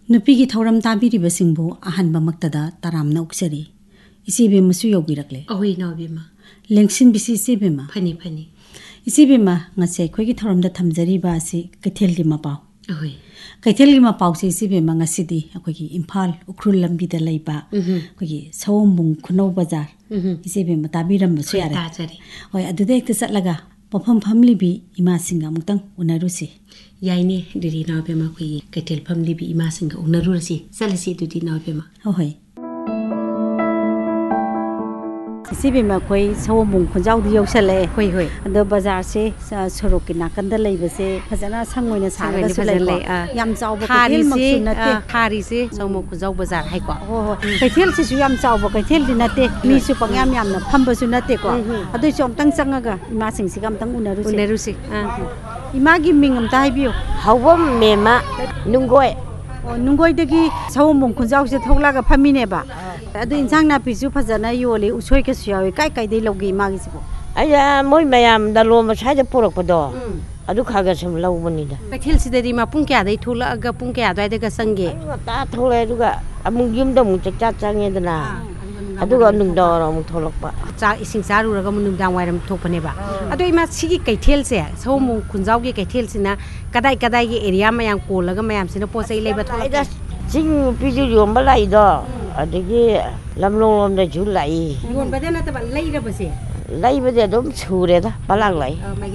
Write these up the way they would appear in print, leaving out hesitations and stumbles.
नुपीगी थौरम ताबीरिबसिंगबो अहनबमक्तदा तारामना उक्सरी इसीबेमसु योगिरकले Ahoi नाबेमा लेंसिन BC इसीबेमा funny funny इसीबेमा ngase खोगी थौरमदा थमजरीबा asi कैथेलगी मपाव Ahoi कैथेलगी मपाव से इसीबेमा ngasiदी अखोगी इम्फाल उखरुल लंबीदा लैबा खोगी सौमबुंग खुनौ बाजार इसीबेमा ताबीरमसु यारे होय अदुदे एकता चटलगा पफम फमलीबी इमासिंगा मुक्तंग उनरुसी याइने दिरी नाबेमा खोगी कैथेल फमलीबी इमासिंगा उनरुसी चलसी दुदी नाबेमा होय इसीबेमा कोई सौमबुंग खुंजाउदी यौसले होय होय अदो बाजार से सरोक नाकंदा लैबसे फजना संगोइना सारगा सुलै याम चाउबो कैथेल मक्सु नते थारी से सौमो खुंजाउ बाजार हाइ को हो हो कैथेल सिसु याम चाउबो कैथेल दि नते मीसु पंग्याम यामना फंबसु नते को अदो सोमतंग चंगगा इमा सिंगसिगा मतंग उनरुसी इमागी मिंग अमता हाइबियो हवम मेमा नुंगोय नुंगोयदगी सौमबुंग खुंजाउसे थौलागा फमिनेबा अदो इंसांग नापीसु फजना योले उसोय के सुयावे काय काय दे लौगी मागिसिबो अया मोय मयाम दलो मसाइदे पोरकपदो अदु खागा सम लौबनिदा कैथेल सिदरी मा पुंग क्या दai थुलागा पुंग क्या दाइदगा संगे ता थोले दुगा अमुंग युमदा मुंग चचा चांगेदना अदुगा नुंगदो मुंग थोलकपा चा इसिंग चारुरगा मुनुंगदां वाइरम थोपनेबा अदो इमा सिगी कैथेल से सौमबुंग खुंजाउगी कैथेल सिना कदाई कदाई गे एरिया मयाम कोलगा मयाम सिना पोसै लेबा थोला चिंग पिजु योमबा लाइदो अदगी लमलोम दे जुलाई योन बदे न तबा लैरबसे लैबदे दम छुरेदा पलाग लाई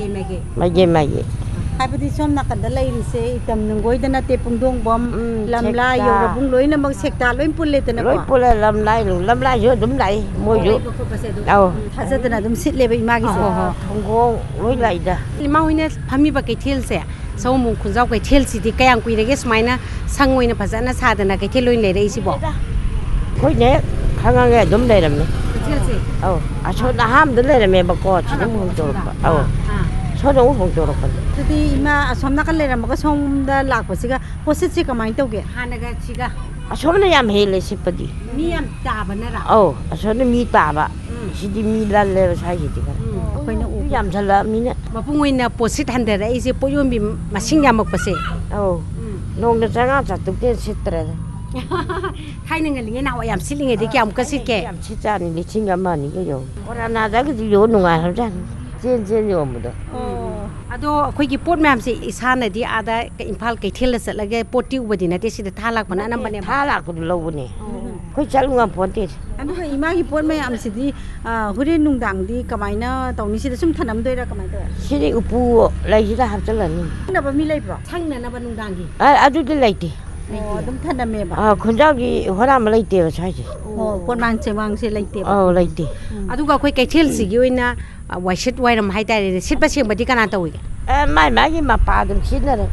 मागे हाइबदी सोम नाकंदा लैरिसे इतम नुंगोइदा नते पुंगदोंग बम लमला योरबुंग लोइना मग सेक्ता लोइन पुल्लेतना लोइ पुले लमला जो दम लाई मोजु औ थाजदना दम सिटलेबा इमागिसे थंगों लोइ लाइदा इमा होइना फमीबा कैथेल से सौमबुंग खुंजाउ कैथेल सिदि कयांग कुइरगे स्माइना संगोइना फजना सादना कैथेल लोइन लेरैसिबो खोइने खांगागे दम लेरमने कैथेल से औ आछो नाहाम द लेरमे बको छिदम होंजोरपा औ सोदो होंजोरपा तुदी इमा असमना का लेरमगा सोमदा लाखबसिगा पोसिटसे कमाइन तौगे हानगा सिगा असोमने याम हेले सिपदी मी याम ताबनरा औ असोने मी ताबा सिदि मी लाले साइदि का खोइना उ याम झला मीने मपुंगोइना पोसिट हंदरा इसे पोयोमबी मसिंग यामकपसे औ नोंग चंगा चतुके सित्रे थाइनंगलिङे नावा याम सिलिङे दे क्याम कसिके याम सिचानि लिसिंग अमानि के यो ओराना दागि यो नुंगा हरजान जेन योमदो अदो अखोइगी पोट मैम से इसानदी आदा इम्फाल कैथेल चलगे पोटी उबदी नते सिदा थालाकपना नंबने थालाक लौबने खोइ चलुंगा फोनते अदो इमागी पोट मैम सिदी हुरे नुंगदांगदी कमाइना तौनी सिदा सुम थनमदोइरा कमाइदो सिदि उपु लाइसिदा हरचलनि नबा मी लैब्रो सांगननबा नुंगदांगी अदुदि लाइते अदुम थनमेबा खुंजागी होराम लाइते साइसे पोट मांगसे लाइते लाइते अदुगा अखोइ कैथेल सिगी ओइना वाइसिट वाइरम हाइतारे सिटबा सेंबदी कना तौगे माइ मागी मपादम सिनरे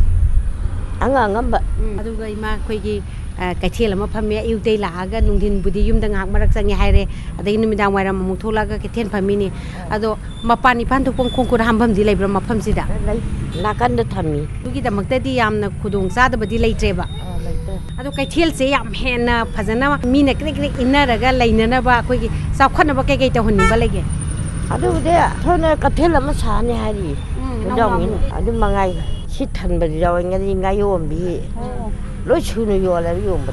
अंगंगंबा अदुगा इमा अखोइगी कैथेल अमा फमे अयुदै लागा नुंदिन बुदी युमदा ngak marak changi haire adai numidang wairam mu tholaga कैथेल फमिनी अदो मपा निपान थोपम खोंकुर हामभम दि लैब्र मफम सिदा नाकन द थमी दुगी दमक्तदी यामना खुदोंग चादबदी लैत्रेबा अदो कैथेल से याम हेना फजना मीना क्रिक क्रिक इनरगा लैननबा अखोइगी साखनबा कै कै तहनिबा लैगे अदुदे थोने कैथेल अमा साने हारी खुंजाउमिन अदु मंगाई सिथनबदि जावंगदि गायोमबी लोइ सुनु योला योमबा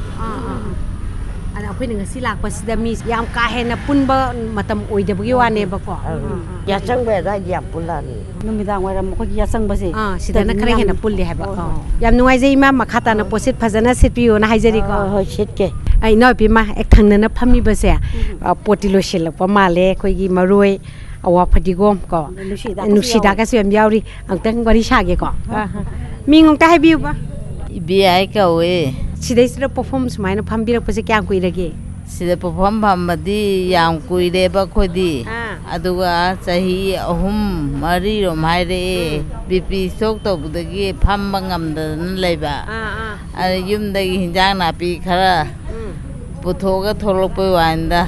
अदा अखोइना ngasi lakpasida mi yam ka hena punba matam oidabagi wanebako ya changbe da ya pulani numidang wairam ko ya changbase sidana khare hena pulli haba yam nuai jei ma makhata na posit phajana setpiyo na haijari ko ho setke ai no pi ma ek thangna na phami base potilo shilakpa male khoigi maroi awa fadigom ko nushida ka sem yauri angtang wari sage ko mingong ta haibiu ba BI kawe sidai sida perform sumaina phambirak pase kya kuirage sida perform phamadi yam kuire ba khodi aduga chahi ahum mari rom haire BP sok to budagi phamba ngamda leiba ari yum dagi hinjang na pi khara puthoga tholok pe wanda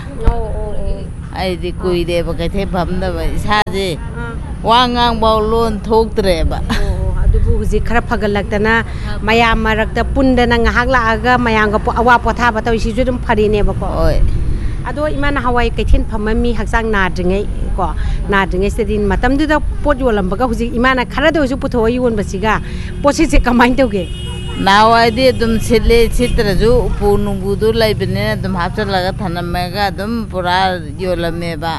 ai di kuire ba kai the phamda ba isa je wangang baw lon thoktre ba अदुबु हुजि खरा फगलक्तना मया मरक्ता पुंदना ngahak laaga mayang ga awa potha batau sisu dum farine bako oi ado iman hawai kaithen phamami haksang na dringai ko na dringai sedin matam du da pot yolam baga huji imana khara do su putho yun basiga posi se kamain tauge ꯅꯍꯥꯟꯋꯥꯏꯗꯤ ꯑꯗꯨꯝ ꯁꯤꯠꯂꯦ ꯁꯤꯠꯇ꯭ꯔꯁꯨ ꯎꯄꯨ ꯅꯨꯡꯕꯨꯗꯨ ꯂꯩꯕꯅꯤꯅ ꯑꯗꯨꯝ ꯍꯥꯞꯆꯤꯜꯂꯒ ꯊꯅꯝꯃꯒ ꯑꯗꯨꯝ ꯄꯨꯔꯥ ꯌꯣꯜꯂꯝꯃꯦꯕ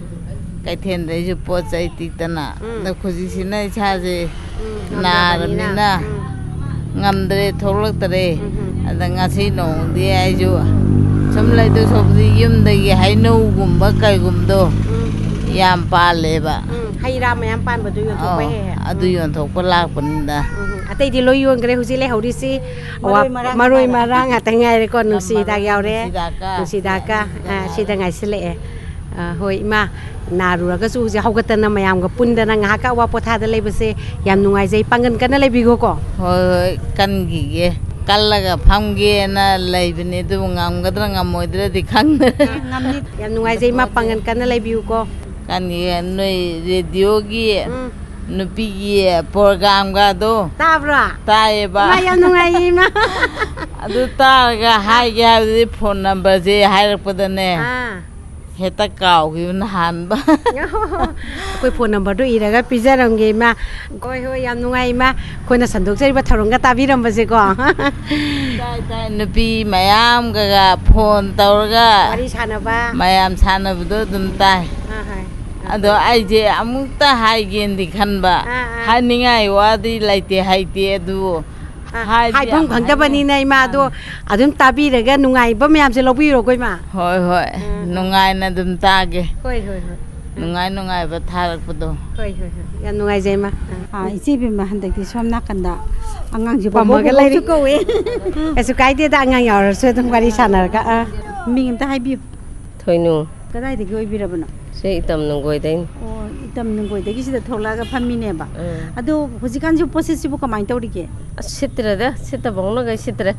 ꯀꯩꯊꯦꯜꯗꯩꯁꯨ ꯄꯣꯠ ꯆꯩ ꯇꯤꯛꯇꯅ ꯑꯗꯣ ꯍꯧꯖꯤꯛꯁꯤꯅ ꯏꯁꯥꯁꯦ ꯅꯥꯔꯕꯅꯤꯅ ꯉꯝꯗ꯭ꯔꯦ ꯊꯣꯛꯂꯛꯇ꯭ꯔꯦ ꯑꯗ ꯉꯁꯤ ꯅꯣꯡꯗꯤ ꯑꯩꯁꯨ ꯁꯨꯝ ꯂꯩꯗꯧ ꯁꯔꯨꯛꯄꯨꯗꯤ ꯌꯨꯝꯗꯒꯤ ꯍꯩꯅꯧꯒꯨꯝꯕ ꯀꯩꯒꯨꯝꯕꯗꯣ ꯌꯥꯝ ꯄꯥꯜꯂꯦꯕ ꯍꯩ ꯔꯥ ꯃꯌꯥꯝ ꯄꯥꯟꯕꯗꯨ ꯌꯣꯟꯊꯣꯛꯄ ꯍꯦꯛ ꯑꯗꯨ ꯌꯣꯟꯊꯣꯛꯄ ꯂꯥꯛꯄꯅꯤꯗ ꯑꯇꯩꯗꯤ ꯂꯣꯏ ꯌꯣꯟꯈ꯭ꯔꯦ ꯍꯧꯖꯤꯛ ꯂꯩꯍꯧꯔꯤꯁꯤ ꯃꯔꯣꯏ ꯃꯔꯥꯡ ꯉꯥꯛꯇ ꯉꯥꯏꯔꯦꯀꯣ ꯅꯨꯡꯁꯤ ꯍꯤꯗꯥꯛ ꯌꯥꯎꯔꯦ ꯅꯨꯡꯁꯤ ꯍꯤꯗꯥꯛꯀ ꯁꯤꯗ ꯉꯥꯏꯁꯤꯜꯂꯛꯑꯦ ꯍꯣꯏ ꯏꯃꯥ ꯅꯥꯔꯨꯔꯒꯁꯨ ꯍꯧꯖꯤꯛ ꯍꯧꯒꯠꯇꯅ ꯃꯌꯥꯝꯒ ꯄꯨꯟꯗꯅ ꯉꯥꯏꯍꯥꯛꯀ ꯑꯋꯥ ꯄꯣꯊꯥꯗ ꯂꯩꯕꯁꯦ ꯌꯥꯝ ꯅꯨꯡꯉꯥꯏꯖꯩ ꯄꯥꯡꯒꯟ ꯀꯟꯅ ꯂꯩꯕꯤꯈꯣꯀꯣ ꯍꯣꯏ ꯍꯣꯏ ꯀꯟꯈꯤꯒꯦ ꯀꯜꯂꯒ ꯐꯝꯒꯦꯅ ꯂꯩꯕꯅꯦ ꯑꯗꯨꯕꯨ ꯉꯝꯒꯗ꯭ꯔꯥ ꯉꯝꯃꯣꯏꯗ꯭ꯔꯗꯤ ꯈꯪꯗ꯭ꯔꯦ ꯌꯥꯝ ꯅꯨꯡꯉꯥꯏꯖꯩ ꯏꯃꯥ ꯄꯥꯡꯒꯟ ꯀꯟꯅ ꯂꯩꯕꯤꯌꯨꯀꯣ ꯀꯟꯈꯤꯒꯦ ꯅꯣꯏ ꯔꯦꯗꯤꯑꯣꯒꯤ ꯅꯨꯄꯤꯒꯤ ꯄ꯭ꯔꯣꯒ꯭ꯔꯥꯝꯒꯗꯣ ꯇꯥꯕ꯭ꯔꯣ ꯇꯥꯏꯌꯦꯕ ꯌꯥꯝ ꯅꯨꯡꯉꯥꯏꯌꯦ ꯏꯃꯥ ꯑꯗꯨ ꯇꯥꯔꯒ ꯍꯥꯏꯒꯦ ꯍꯥꯏꯕꯗꯤ ꯐꯣꯟ ꯅꯝꯕꯔꯁꯦ ꯍꯥꯏꯔꯛꯄꯗꯅꯦ ꯍꯦꯛꯇ ꯀꯥꯎꯈꯤꯕꯅ ꯍꯥꯟꯕ ꯑꯩꯈꯣꯏ ꯐꯣꯟ ꯅꯝꯕꯔꯗꯣ ꯏꯔꯒ ꯄꯤꯖꯔꯝꯒꯦ ꯏꯃꯥ ꯍꯣꯏ ꯍꯣꯏ ꯌꯥꯝ ꯅꯨꯡꯉꯥꯏ ꯏꯃꯥ ꯑꯩꯈꯣꯏꯅ ꯁꯟꯗꯣꯛꯆꯔꯤꯕ ꯊꯧꯔꯝꯒ ꯇꯥꯕꯤꯔꯝꯕꯁꯦꯀꯣ ꯇꯥꯏ ꯇꯥꯏ ꯅꯨꯄꯤ ꯃꯌꯥꯝꯒ ꯐꯣꯟ ꯇꯧꯔꯒ ꯋꯥꯔꯤ ꯁꯥꯟꯅꯕ ꯃꯌꯥꯝ ꯁꯥꯟꯅꯕꯗꯣ ꯑꯗꯨꯝ ꯇꯥꯏ ꯑꯗꯣ ꯑꯩꯁꯦ ꯑꯃꯨꯛꯇ ꯍꯥꯏꯒꯦꯅꯗꯤ ꯈꯟꯕ ꯍꯥꯏꯅꯤꯡꯉꯥꯏ ꯋꯥꯗꯤ ꯂꯩꯇꯦ ꯍꯩꯇꯦ ꯑꯗꯨꯕꯨ ꯍꯥꯏꯐꯝ ꯈꯪꯗꯕꯅꯤꯅ ꯏꯃꯥ ꯑꯗꯣ ꯑꯗꯨꯝ ꯇꯥꯕꯤꯔꯒ ꯅꯨꯡꯉꯥꯏꯕ ꯃꯌꯥꯝꯁꯦ ꯂꯧꯕꯤꯔꯣꯀꯣ ꯏꯃꯥ ꯍꯣꯏ ꯍꯣꯏ ꯅꯨꯡꯉꯥꯏꯅ ꯑꯗꯨꯝ ꯇꯥꯒꯦ ꯍꯣꯏ ꯍꯣꯏ ꯍꯣꯏ ꯅꯨꯡꯉꯥꯏꯕ ꯊꯥꯔꯛꯄꯗꯣ ꯍꯣꯏ ꯍꯣꯏ ꯍꯣꯏ ꯌꯥꯝ ꯅꯨꯡꯉꯥꯏꯖꯩ ꯏꯃꯥ ꯏꯆꯦ ꯕꯦꯝꯃ ꯍꯟꯗꯛꯇꯤ ꯁꯣꯝ ꯅꯥꯀꯟꯗ ꯑꯉꯥꯡꯁꯨ ꯄꯝꯃꯒ ꯂꯩꯔꯤ ꯀꯧꯋꯦ ꯀꯩꯁꯨ ꯀꯥꯏꯗꯦꯗ ꯑꯉꯥꯡ ꯌꯥꯎꯔꯁꯨ ꯑꯗꯨꯝ ꯋꯥꯔꯤ ꯁꯥꯟꯅꯔꯒ ꯃꯤꯡ ꯑꯝꯇ ꯍꯥꯏꯕꯤꯌꯨ ꯊꯣꯏꯅꯨ ꯀꯗꯥꯏꯗꯒꯤ ꯑꯣꯏꯕꯤꯔꯕꯅꯣ ꯁꯤ ꯏꯇꯝ ꯅꯨꯡꯒꯣꯏꯗꯩꯅꯤ ꯑꯣ ꯏꯇꯝ ꯅꯨꯡꯒꯣꯏꯗꯒꯤ ꯁꯤꯗ ꯊꯣꯛꯂꯛꯑꯒ ꯐꯝꯃꯤꯅꯦꯕ ꯑꯗꯣ ꯍꯧꯖꯤꯛꯀꯥꯟꯁꯤꯕꯨ ꯄꯣꯠꯁꯤꯠꯁꯤꯕꯨ ꯀꯃꯥꯏꯅ ꯇꯧꯔꯤꯒꯦ ꯁꯤꯠꯇ꯭ꯔꯦꯗ ꯁꯤꯠꯇꯕ ꯍꯧꯅꯒꯩ ꯁꯤꯠꯇ꯭ꯔꯦ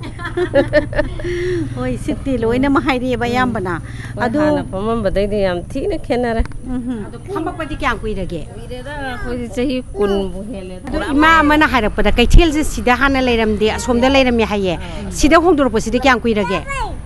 ꯍꯣꯏ ꯁꯤꯠꯇꯦ ꯂꯣꯏꯅꯃꯛ ꯍꯥꯏꯔꯛꯑꯦꯕ ꯑꯌꯥꯝꯕꯅ ꯑꯗꯣ ꯍꯥꯟꯅ ꯐꯝꯃꯝꯕꯗꯩꯗꯤ ꯌꯥꯝ ꯊꯤꯅ ꯈꯦꯠꯅꯔꯦ ꯑꯗꯣ ꯐꯝꯃꯛꯄꯗꯤ ꯀꯌꯥꯝ ꯀꯨꯏꯔꯒꯦ ꯀꯨꯏꯔꯦꯗ ꯑꯩꯈꯣꯏꯗꯤ ꯆꯍꯤ 10ꯕꯨ ꯍꯦꯜꯂꯦ ꯑꯗꯣ ꯏꯃꯥ ꯑꯃꯅ ꯍꯥꯏꯔꯛꯄꯗ ꯀꯩꯊꯦꯜꯁꯦ ꯁꯤꯗ ꯍꯥꯟꯅ ꯂꯩꯔꯝꯗꯦ ꯑꯁꯣꯝꯗ ꯂꯩꯔꯝꯃꯦ ꯍꯥꯏꯌꯦ ꯁꯤꯗ ꯍꯣꯡꯗꯣꯔꯛꯄꯁꯤꯗꯤ ꯀꯌꯥꯝ ꯀꯨꯏꯔꯒꯦ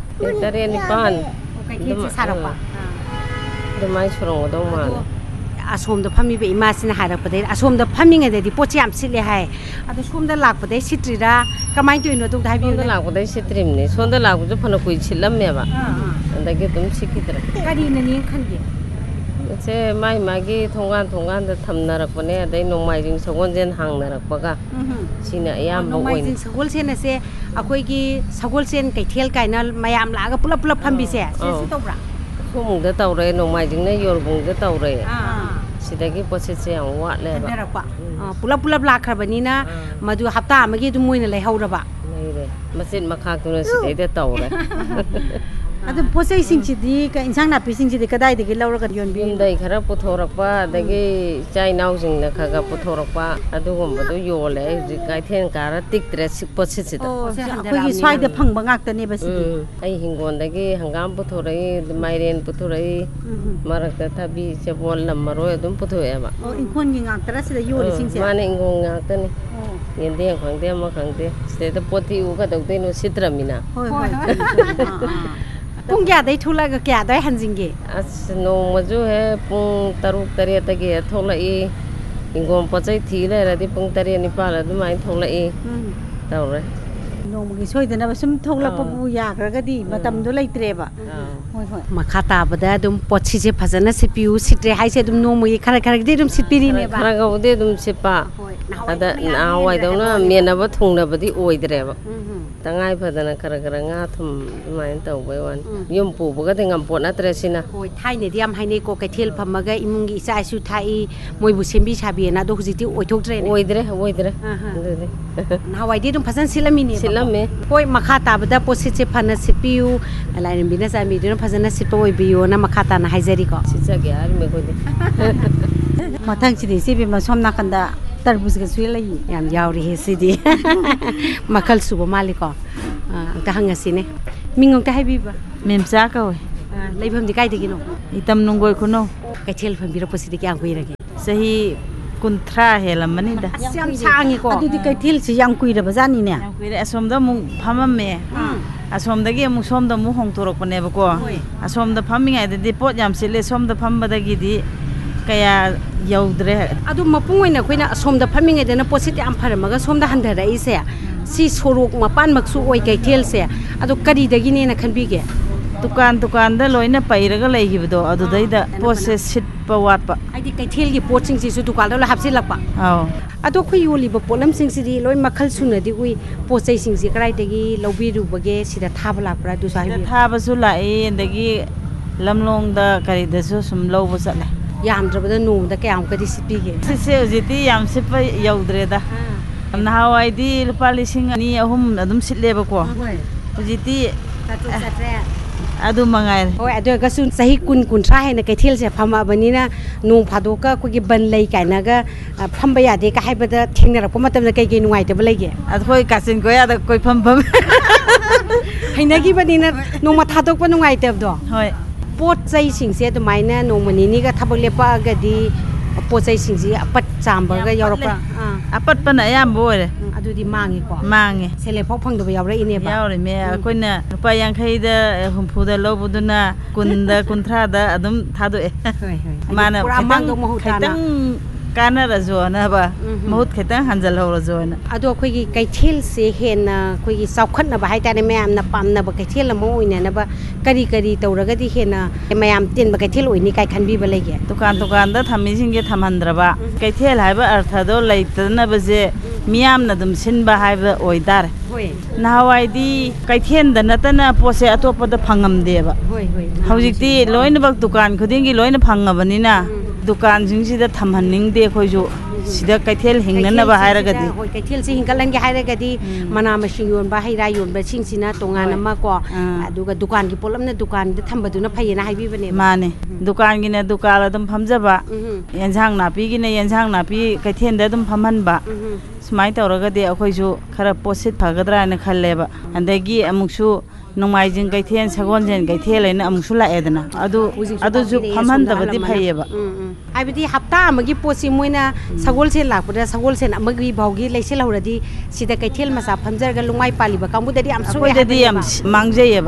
7-9 ꯀꯩꯊꯦꯜꯁꯦ ꯁꯥꯔꯛꯄ ꯑꯗꯨꯃꯥꯏꯅ ꯁꯨꯔꯝꯒꯗꯧ ꯃꯥꯜꯂꯦ ꯑꯁꯣꯝꯗ ꯐꯝꯃꯤꯕ ꯏꯃꯥꯁꯤꯅ ꯍꯥꯏꯔꯛꯄꯗꯩ ꯑꯁꯣꯝꯗ ꯐꯝꯃꯤꯉꯩꯗꯗꯤ ꯄꯣꯠꯁꯦ ꯌꯥꯝ ꯁꯤꯠꯂꯦ ꯍꯥꯏ ꯑꯗꯣ ꯁꯣꯝꯗ ꯂꯥꯛꯄꯗꯩ ꯁꯤꯠꯇ꯭ꯔꯤꯔꯥ ꯀꯃꯥꯏꯅ ꯇꯧꯔꯤꯅꯣ ꯑꯗꯨꯝ ꯍꯥꯏꯕꯤꯌꯨ ꯁꯣꯝꯗ ꯂꯥꯛꯄꯗꯩ ꯁꯤꯠꯇ꯭ꯔꯤꯕꯅꯤ ꯁꯣꯝꯗ ꯂꯥꯛꯄꯁꯨ ꯐꯅ ꯀꯨꯏ ꯁꯤꯠꯂꯝꯃꯦꯕ ꯑꯗꯒꯤ ꯑꯗꯨꯝ ꯁꯤꯠꯈꯤꯗ꯭ꯔꯦ ꯀꯔꯤꯅꯅꯤ ꯈꯟꯒꯦ ꯁꯦ ꯃꯥꯒꯤ ꯊꯣꯡꯒꯥꯟꯗ ꯊꯝꯅꯔꯛꯄꯅꯦ ꯑꯗꯩ ꯅꯣꯡꯃꯥꯏꯖꯤꯡ ꯁꯒꯣꯜꯁꯦꯟ ꯍꯥꯡꯅꯔꯛꯄꯒ ꯁꯤꯅ ꯑꯌꯥꯝꯕ ꯑꯣꯏ ꯅꯣꯡꯃꯥꯏꯖꯤꯡ ꯁꯒꯣꯜꯁꯦꯟ ꯑꯁꯦ ꯑꯩꯈꯣꯏꯒꯤ ꯁꯒꯣꯜꯁꯦꯟ ꯀꯩꯊꯦꯜ ꯀꯥꯏꯅ ꯃꯌꯥꯝ ꯂꯥꯛꯑꯒ ꯄꯨꯂꯞ ꯄꯨꯂꯞ ꯐꯝꯕꯤꯁꯦ ꯁꯤꯁꯨ ꯇꯧꯕ꯭ꯔꯥ ꯁꯣꯝꯗ ꯇꯧꯔꯦ ꯅꯣꯡꯃꯥꯏꯖꯤꯡꯅ ꯌꯣꯔꯕꯨꯡꯗ ꯇꯧꯔꯦ ꯁꯤꯗꯒꯤ ꯄꯣꯠꯁꯤꯠꯁꯦ ꯌꯥꯝ ꯋꯥꯠꯂꯦꯕ ꯄꯨꯂꯞ ꯄꯨꯂꯞ ꯂꯥꯛꯈ꯭ꯔꯕꯅꯤꯅ ꯃꯗꯨ ꯍꯞꯇꯥ ꯑꯃꯒꯤ ꯑꯗꯨꯝ ꯃꯣꯏꯅ ꯂꯩꯍꯧꯔꯕ ꯂꯩꯔꯦ ꯃꯆꯤꯠ ꯃꯈꯥꯛꯇꯨꯅ ꯁꯤꯗꯩꯗ ꯇꯧꯔꯦ ꯑꯗꯣ ꯄꯣꯠ ꯆꯩꯁꯤꯡꯁꯤꯗꯤ ꯏꯟꯁꯥꯡ ꯅꯥꯄꯤꯁꯤꯡꯁꯤꯗꯤ ꯀꯗꯥꯏꯗꯒꯤ ꯂꯧꯔꯒ ꯌꯣꯟꯕꯤ ꯌꯨꯝꯗꯩ ꯈꯔ ꯄꯨꯊꯣꯔꯛꯄ ꯑꯗꯒꯤ ꯏꯆꯥ ꯏꯅꯥꯎꯁꯤꯡꯅ ꯈꯔ ꯄꯨꯊꯣꯔꯛꯄ ꯑꯗꯨꯒꯨꯝꯕꯗꯣ ꯌꯣꯜꯂꯦ ꯑꯩ ꯍꯧꯖꯤꯛ ꯀꯩꯊꯦꯜ ꯀꯥꯔ ꯇꯤꯛꯇ꯭ꯔꯦ ꯄꯣꯠꯁꯤꯠꯁꯤꯗ ꯑꯩꯈꯣꯏꯒꯤ ꯁ꯭ꯋꯥꯏꯗ ꯐꯪꯕ ꯉꯥꯛꯇꯅꯦꯕ ꯁꯤꯗꯤ ꯑꯩ ꯍꯤꯡꯒꯣꯜꯗꯒꯤ ꯍꯪꯒꯥꯝ ꯄꯨꯊꯣꯔꯛꯏ ꯃꯥꯏꯔꯦꯟ ꯄꯨꯊꯣꯔꯛꯏ ꯃꯔꯛꯇ ꯊꯕꯤ ꯆꯦꯕꯣꯟ ꯂꯝꯃꯔꯣꯏ ꯑꯗꯨꯝ ꯄꯨꯊꯣꯛꯑꯦꯕ ꯏꯪꯈꯣꯜꯒꯤ ꯉꯥꯛꯇꯔ ꯁꯤꯗ ꯌꯣꯜꯂꯤꯁꯤꯡꯁꯦ ꯃꯥꯅ ꯏꯪꯈꯣꯜ ꯉꯥꯛꯇꯅꯤ ꯌꯦꯟꯗꯦꯝ ꯈꯪꯗꯦ ꯑꯃ ꯈꯪꯗꯦ ꯁꯤꯗꯩꯗ ꯄꯣꯠꯇꯤ ꯎ ꯀꯩꯗꯧꯗꯣꯏꯅꯣ ꯁꯤꯠꯇ꯭ꯔꯃꯤꯅ ꯄꯨꯡ ꯀꯌꯥꯗꯩ ꯊꯣꯛꯂꯛꯑꯒ ꯀꯌꯥꯗꯩ ꯍꯟꯖꯤꯟꯒꯦ ꯑꯁ ꯅꯣꯡꯃꯁꯨ ꯍꯦꯛ ꯄꯨꯡ 6-7ꯗꯒꯤ ꯊꯣꯛꯂꯛꯏ ꯏꯪꯈꯣꯜ ꯄꯣꯠ ꯆꯩ ꯊꯤ ꯂꯩꯔꯗꯤ ꯄꯨꯡ 8-9 ꯑꯗꯨꯃꯥꯏꯅ ꯊꯣꯛꯂꯛꯏ ꯇꯧꯔꯦ ꯅꯣꯡꯃꯒꯤ ꯁꯣꯏꯗꯅꯕ ꯁꯨꯝ ꯊꯣꯛꯂꯛꯄꯕꯨ ꯌꯥꯈ꯭ꯔꯒꯗꯤ ꯃꯇꯝꯗꯣ ꯂꯩꯇ꯭ꯔꯦꯕ ꯍꯣꯏ ꯍꯣꯏ ꯃꯈꯥ ꯇꯥꯕꯗ ꯑꯗꯨꯝ ꯄꯣꯠꯁꯤꯁꯦ ꯐꯖꯅ ꯁꯤꯠꯄꯤꯌꯨ ꯁꯤꯠꯇ꯭ꯔꯦ ꯍꯥꯏꯁꯦ ꯑꯗꯨꯝ ꯅꯣꯡꯃꯒꯤ ꯈꯔ-ꯈꯔꯒꯗꯤ ꯑꯗꯨꯝ ꯁꯤꯠꯄꯤꯔꯤꯅꯦꯕ ꯈꯔꯒꯕꯨꯗꯤ ꯑꯗꯨꯝ ꯁꯤꯠꯄ ꯑꯗ ꯅꯍꯥꯟꯋꯥꯏꯗꯧꯅ ꯃꯦꯟꯅꯕ ꯊꯨꯡꯅꯕꯗꯤ ꯑꯣꯏꯗ꯭ꯔꯦꯕ ꯇꯉꯥꯏ ꯐꯗꯅ ꯈꯔ ꯉꯥ ꯊꯨꯝ ꯑꯗꯨꯃꯥꯏꯅ ꯇꯧꯕꯩ ꯋꯥꯅꯤ ꯌꯨꯝ ꯄꯨꯕꯒꯗꯤ ꯉꯝꯄꯣꯠ ꯅꯠꯇ꯭ꯔꯦ ꯁꯤꯅ ꯍꯣꯏ ꯊꯥꯏꯅꯗꯤ ꯌꯥꯝ ꯍꯥꯏꯅꯩꯀꯣ ꯀꯩꯊꯦꯜ ꯐꯝꯃꯒ ꯏꯃꯨꯡꯒꯤ ꯏꯆꯥ ꯏꯁꯨ ꯊꯥꯛꯏ ꯃꯣꯏꯕꯨ ꯁꯦꯝꯕꯤ ꯁꯥꯕꯤꯑꯅ ꯑꯗꯣ ꯍꯧꯖꯤꯛꯇꯤ ꯑꯣꯏꯊꯣꯛꯇ꯭ꯔꯦꯅꯦ ꯑꯣꯏꯗ꯭ꯔꯦ ꯑꯗꯨꯗꯤ ꯅꯍꯥꯟꯋꯥꯏꯗꯤ ꯑꯗꯨꯝ ꯐꯖꯅ ꯁꯤꯠꯂꯝꯃꯤꯅꯦ ꯁꯤꯠꯂꯝꯃꯦ ꯍꯣꯏ ꯃꯈꯥ ꯇꯥꯕꯗ ꯄꯣꯠꯁꯤꯠꯁꯦ ꯐꯅ ꯁꯤꯠꯄꯤꯌꯨ ꯂꯥꯏꯔꯦꯝꯕꯤꯅ ꯆꯥꯟꯕꯤꯗꯨꯅ ꯐꯖꯅ ꯁꯤꯠꯄ ꯑꯣꯏꯕꯤꯌꯨꯅ ꯃꯈꯥ ꯇꯥꯅ ꯍꯥꯏꯖꯔꯤꯀꯣ ꯁꯤꯠꯆꯒꯦ ꯍꯥꯏꯔꯤꯃꯦ ꯑꯩꯈꯣꯏꯗꯤ ꯃꯊꯪꯁꯤꯗꯤ ꯏꯆꯦ ꯕꯦꯝꯃ ꯁꯣꯝ ꯅꯥꯀꯟꯗ ꯇꯔꯕꯨꯖꯒꯁꯨ ꯂꯩ ꯌꯥꯝ ꯌꯥꯎꯔꯤꯍꯦ ꯁꯤꯗꯤ ꯃꯈꯜ ꯁꯨꯕ ꯃꯥꯜꯂꯤꯀꯣ ꯑꯝꯇ ꯍꯪꯉꯁꯤꯅꯦ ꯃꯤꯡ ꯑꯝꯇ ꯍꯥꯏꯕꯤꯕ ꯃꯦꯝꯆꯥ ꯀꯧꯋꯦ ꯂꯩꯐꯝꯗꯤ ꯀꯥꯏꯗꯒꯤꯅꯣ ꯏꯇꯝ ꯅꯨꯡꯒꯣꯏ ꯈꯨꯅꯧ ꯀꯩꯊꯦꯜ ꯐꯝꯕꯤꯔꯛꯄꯁꯤꯗꯤ ꯀꯌꯥꯝ ꯀꯨꯏꯔꯒꯦ ꯆꯍꯤ 30 ꯍꯦꯜꯂꯝꯃꯅꯤꯗ ꯑꯁ ꯌꯥꯝ ꯁꯥꯡꯉꯤꯀꯣ ꯑꯗꯨꯗꯤ ꯀꯩꯊꯦꯜꯁꯤ ꯌꯥꯝ ꯀꯨꯏꯔꯕꯖꯥꯠꯅꯤꯅꯦ ꯌꯥꯝ ꯀꯨꯏꯔꯦ ꯑꯁꯣꯝꯗ ꯑꯃꯨꯛ ꯐꯝꯃꯝꯃꯦ ꯑꯁꯣꯝꯗꯒꯤ ꯑꯃꯨꯛ ꯁꯣꯝꯗ ꯑꯃꯨꯛ ꯍꯣꯡꯇꯣꯔꯛꯄꯅꯦꯕꯀோ ꯑꯁꯣꯝꯗ ꯐꯝꯃꯤꯉꯩꯗꯗꯤ ꯄꯣꯠ ꯌꯥꯝ ꯁꯤꯠꯂꯦ ꯁꯣꯝꯗ ꯐꯝꯕꯗꯒꯤꯗꯤ kaya yaudre adu mapung oina khoina somda phaminge dena posit am pharamaga somda handara ise si sorok mapan maksu oi kaithel se adu kari dagi ne na khanbige dukan da loina pairaga leigibdo adu daida process sit pawatpa aidi kaithel gi poching si su dukan da hapsi lakpa aw adu khoi yoli ba polam sing si di loi makhal suna di ui pochai sing si krai dagi lobi ru bage sida thaba lakpra du sai thaba su lai dagi lamlong da kari da su sum lobo sale yamdrabada no da kayam kadi sipige se ojiti yam sipa yaudre da nahawai di lupa lising ani ahum adum sitleba ko ojiti adu mangai oi adu ga sun sahi kun thra he na kaithel se phama banina nong phadoka ko gi ban lei kaina ga phamba ya de ka haibada thengna ko matam na kai kai nuai te balai ge adkhoi kasin ko ya da koi pham haina gi banina nong ma thadok pa nuai te do hoi pot chai sing se to maina nong manini ga thabak lepa ga di pot chai sing ji apat chamba ga yorapa apat pana yam boire adu di mangi ko mangi sele phok phang do yawra ine ba yawre me koina rupa yankhai da humpu da lobuduna kunda kunthra da adum thadu e mana khitang kana razona ba mahut khitang hanjal ho razona ado khoi gi kaithel se hena khoi gi saukhat na ba hai tane mayam na pam na ba kaithel mo oina na ba kari tawraga di hena mayam tin ba kaithel oini kai khanbi ba lege dukan da thammi singe thamhandraba kaithel haiba artha do leitana ba je miyam na dum sinba haiba oidar hoi nahawai di kaithen da natana pose atopa da phangam deba hoi hawjikti loina bak dukan khudingi loina phangabani na dukan jingsi da thamhanning de khoijo sida kaithel hingnana ba hairagadi hoi kaithel si hingalan ge hairagadi mana masing yon ba haira yon ba singsina tongana ma ko aduga dukan gi polam na dukan da thambadu na phayena haibi bane mane dukan gi na dukala dum phamjaba yenjang napi gi na yenjang napi kaithen da dum phamhanba sumai tawragadi akhoisu khara posit phagadra na khalleba andagi amuksu nongmaijing kaithen sagonjen kaithel aina amuksu la edana adu ju phamhandabadi phayeba haibidi hapta amagi posi moina sagol se lakpura sagol se amagi baugi leisel horadi sida kaithel masa phamjarga lungai paliba kambudadi am so dadi am mangjayeba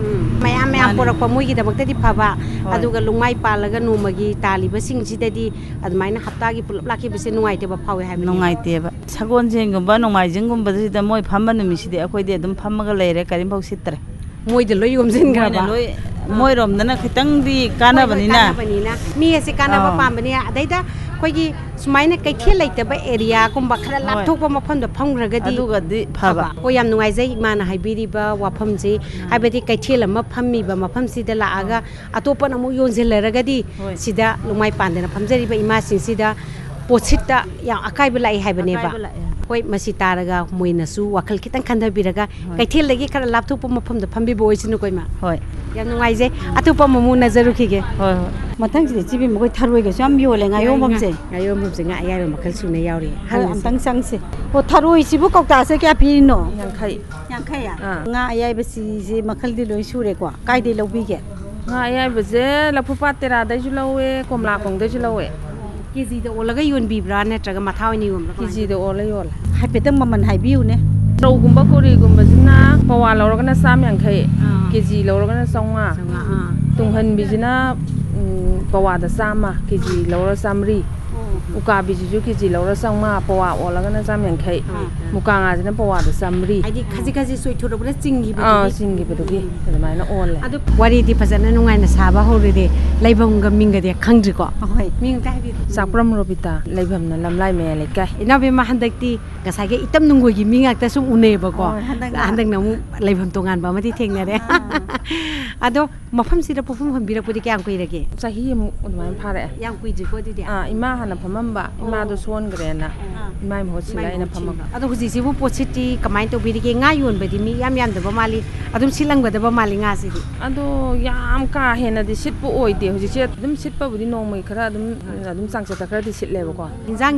mayam porakpa moigi dabakta di phaba aduga lungai palaga nomagi taliba singsidadi admaina hapta gi pulap laki bise nungai te ba phawe haibini nungai te ba sagonjen gumba nongmaijing gumba sida moi phamma numisidi akhoi de adum phammaga leire karim bau sitre moi de loy yomjin ga ba moi rom dana khitang di kana banina mi ase kana ba pambani adaida khoigi sumaina kaithel laita ba area kumba khara lapthok ba mafam da phamgragadi aduga di phaba ko yam nungai jai mana haibiri ba wafam ji haibadi kaithel ma phammi ba mafam sida la aga atopa na mu yonjel laragadi sida lumai pandena phamjari ba ima sing sida pochita ya akai ba lai haibane ba hoi masi taraga moina su wakal kitang khandha biraga kaithel lagi khara lapthok pa mafam da phambi bo isinu koi ma hoi yam nungai jai atopa mamu nazaru khige hoi mathang ji chibi mo tharoi ga sam yole nga yom bamse nga ayaro makhal sune yauri amtang sangse ho tharoi sibu kokta se kya phino yankhai ya nga ayai basi ji makhal di loi sure kwa kai de lobi ge nga ayai baje lapupa tera dai julawe komla kong dai julawe keji da olaga yon bibra natraga mathawai ni yom keji da ola yol haipetang maman haibiu ne rau gumba kori gumba jina pawa loragana sam yankhai keji loragana sawnga tunghan bijina pawa da sama keji lora samri uka biju keji lora sangma pawa olagana sam yankhai muka nga jina pawa da samri aidi khaji soi thoro bra chingi singi bedugi adamaina ole adu wari di phajana nungai na saba horide laibam ga minga de khangri ko hoi ming ta bi sakpram robita laibam na lamlai me lekai ina be ma handakti gasage itam nungoi gi mingak ta sum une ba ko handak na mu laibam tongan ba mati thengna re ado mafam sida pofum hambira pudi kyam koirage sahi mu adamaina phare yam kui ji ko di ima hana phamamba ima do son grena ima mo silai na phamam ado huji sibu pochiti kamai to birige nga yon bedi mi yam da ba mali adum silang ba da ba mali nga si ado yam ka hena di sit pu oide huji che adum sit pa budi nongmai khara adum changcha ta khara di sit leba ko injang